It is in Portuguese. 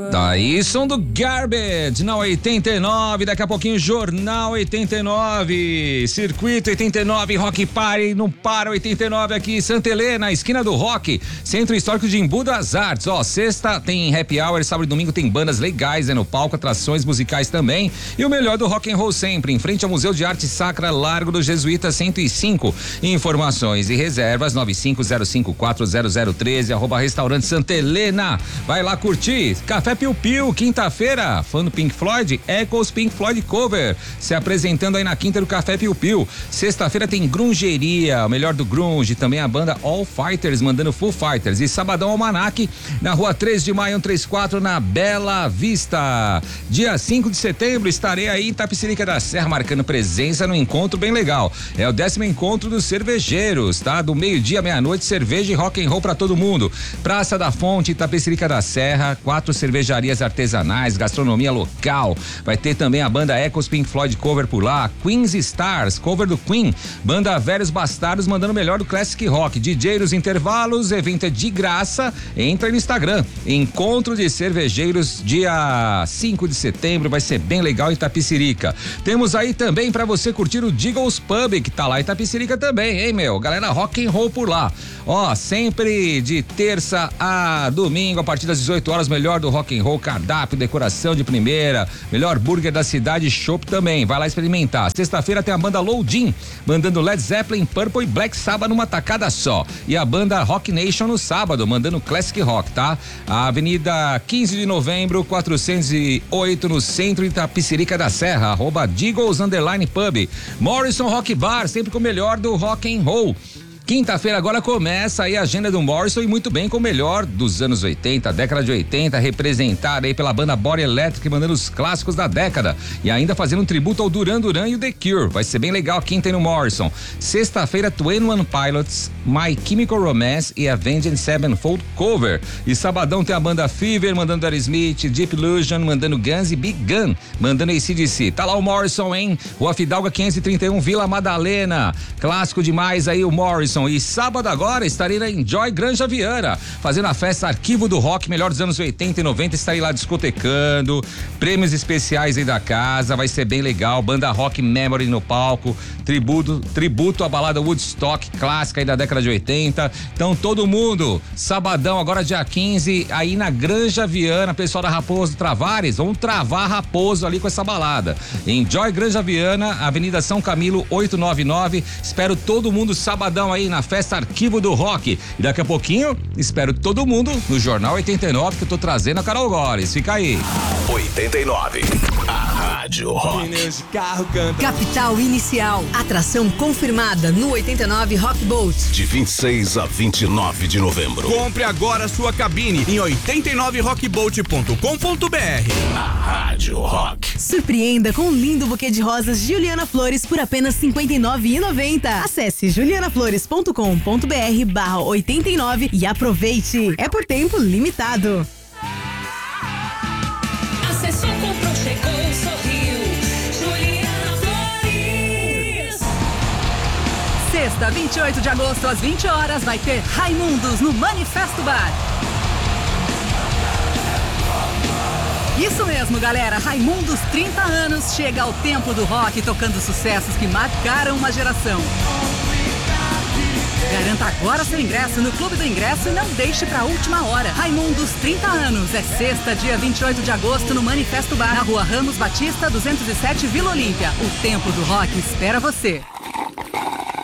Daí som do Garbage na 89, daqui a pouquinho Jornal 89, Circuito 89, Rock Party no Para 89 aqui, Santa Helena, esquina do Rock, Centro Histórico de Embu das Artes. Sexta tem happy hour, sábado e domingo tem bandas legais, no palco, atrações musicais também. E o melhor do rock and roll sempre, em frente ao Museu de Arte Sacra, Largo do Jesuíta 105. Informações e reservas 9505400013, @restaurante Santa Helena. Vai lá curtir. Café Piu Piu, quinta-feira, fã do Pink Floyd, Echoes Pink Floyd Cover, se apresentando aí na quinta do Café Piu Piu. Sexta-feira tem Grungeria, o melhor do grunge, também a banda All Fighters, mandando Full Fighters. E sabadão Almanac, na rua 3 de maio, 134, na Bela Vista. Dia 5 de setembro, estarei aí em Itapecerica da Serra, marcando presença no encontro bem legal. É o 10º encontro dos cervejeiros, tá? Do meio-dia à meia-noite, cerveja e rock and roll pra todo mundo. Praça da Fonte, Itapecerica da Serra, 4 cervejarias artesanais, gastronomia local. Vai ter também a banda Echoes Pink Floyd Cover por lá, Queen's Stars, cover do Queen, banda Velhos Bastardos mandando o melhor do Classic Rock, DJ nos intervalos, evento é de graça, entra no Instagram, Encontro de Cervejeiros, dia 5 de setembro, vai ser bem legal em Itapecerica. Temos aí também pra você curtir o Diggles Pub, que tá lá em Itapecerica também, hein, meu? Galera, rock and roll por lá. Sempre de terça a domingo, a partir das 18 horas, melhor do rock and roll, cardápio, decoração de primeira, melhor burger da cidade, chopp também, vai lá experimentar. Sexta-feira tem a banda Loadin, mandando Led Zeppelin, Purple e Black Sabbath numa tacada só. E a banda Rock Nation no sábado, mandando Classic Rock, tá? A Avenida 15 de Novembro, 408, no centro de Itapecerica da Serra, @Diggles_Pub. Morrison Rock Bar, sempre com o melhor do rock and roll. Quinta-feira agora começa aí a agenda do Morrison, e muito bem, com o melhor dos anos 80, década de 80, representada aí pela banda Body Electric, mandando os clássicos da década e ainda fazendo um tributo ao Duran Duran e o The Cure. Vai ser bem legal quinta aí no Morrison. Sexta-feira, 21 Pilots, My Chemical Romance e Avenged Sevenfold Cover. E sabadão tem a banda Fever, mandando Aerosmith, Deep Illusion, mandando Guns e Big Gun, mandando AC/DC. Tá lá o Morrison, hein? Rua Fidalga 531, Vila Madalena. Clássico demais aí o Morrison. E sábado agora estarei na Enjoy Granja Viana, fazendo a festa Arquivo do Rock, melhor dos anos 80 e 90, estarei lá discotecando, prêmios especiais aí da casa, vai ser bem legal, banda Rock Memory no palco, tributo à balada Woodstock, clássica aí da década de 80, então todo mundo, sabadão agora dia 15, aí na Granja Viana, pessoal da Raposo Travares, vamos travar Raposo ali com essa balada. Enjoy Granja Viana, Avenida São Camilo 899, espero todo mundo sabadão aí na festa Arquivo do Rock. E daqui a pouquinho, espero todo mundo no Jornal 89, que eu tô trazendo a Carol Góes. Fica aí. 89. A Rádio Rock. Pneus de carro canta. Capital Inicial. Atração confirmada no 89 Rock Boat. De 26 a 29 de novembro. Compre agora sua cabine em 89rockboat.com.br. A Rádio Rock. Surpreenda com um lindo buquê de rosas Juliana Flores por apenas R$ 59,90. Acesse julianaflores.com.br/89 e aproveite. É por tempo limitado. Acessou, comprou, chegou, sorriu. Juliana Flores. Sexta, 28 de agosto, às 20 horas, vai ter Raimundos no Manifesto Bar. Isso mesmo, galera. Raimundos 30 anos chega ao tempo do rock, tocando sucessos que marcaram uma geração. Garanta agora seu ingresso no Clube do Ingresso e não deixe pra última hora. Raimundos 30 anos. É sexta, dia 28 de agosto, no Manifesto Bar, na rua Ramos Batista, 207, Vila Olímpia. O tempo do rock espera você.